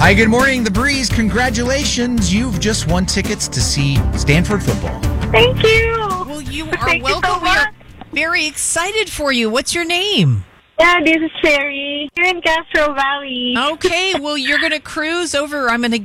Hi, good morning, The Breeze. Congratulations. You've just won tickets to see Stanford football. Thank you. Well, you are Thank you so welcome. We are much. very excited for you. What's your name? Yeah, this is Sherry. Here in Castro Valley. Okay, well, you're going to cruise over. I'm going to